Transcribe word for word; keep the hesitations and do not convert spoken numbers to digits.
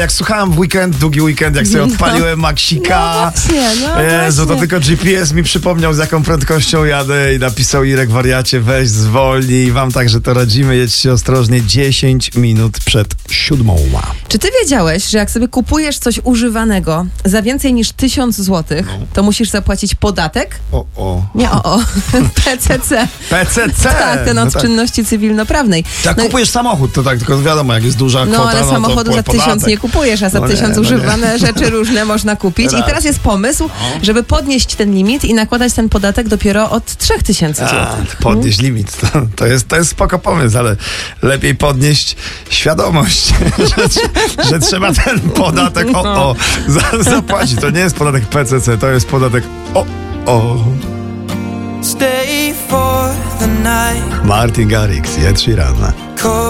Jak słuchałem w weekend, długi weekend, jak sobie odpaliłem Maxika, No właśnie, no Jezu, to właśnie. tylko G P S mi przypomniał, z jaką prędkością jadę i napisał: Irek, wariacie, weź zwolnij. I wam także to radzimy, jedźcie ostrożnie, dziesięć minut przed siódmą. Czy ty wiedziałeś, że jak sobie kupujesz coś używanego za więcej niż tysiąc złotych, No. to musisz zapłacić podatek? O, o. Nie o, o. P C C. P C C! Tak, ten od No tak. czynności cywilnoprawnej. Jak No i- kupujesz samochód, to tak, tylko wiadomo, jak jest duża No kwota, ale no to samochodu za podatek. tysiąc nie kupujesz, a za No nie, tysiąc no nie. używane rzeczy różne można kupić. I Raz. teraz jest pomysł, żeby podnieść ten limit i nakładać ten podatek dopiero od trzech tysięcy A, złotych. podnieść limit, to, to, jest, to jest spoko pomysł, ale lepiej podnieść świadomość, że, że trzeba ten podatek o, o za, zapłacić. To nie jest podatek P C C, to jest podatek o, o. Stay for the night. Martin Garrix, Ed Sheeran.